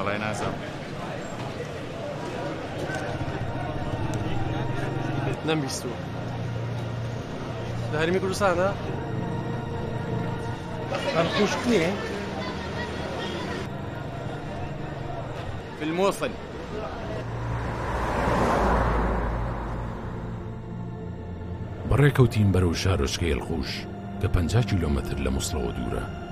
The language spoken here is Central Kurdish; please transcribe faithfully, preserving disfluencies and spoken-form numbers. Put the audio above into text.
الله يناسب نەمبیستوە لە هەرمی کوردستانە هەر خوشک نییە في الموصل بەڕێکەوتین بەرەو شارۆچکەی ئەلخوش کە پەنجا کیلۆمەتر لە مووسڵەوە دوورە.